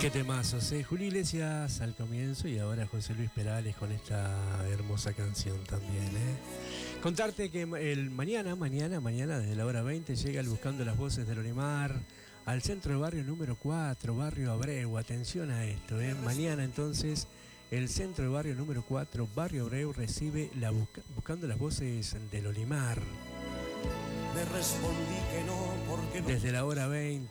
Qué temazos, ¿eh? Julio Iglesias al comienzo y ahora José Luis Perales con esta hermosa canción también, ¿eh? Contarte que mañana, desde la hora 20, llega el Buscando las Voces del Olimar al centro de barrio número 4, barrio Abreu. Atención a esto, ¿eh? Mañana entonces el centro de barrio número 4, barrio Abreu, recibe la Buscando las Voces del Olimar. Le respondí que no, porque no. Desde la hora 20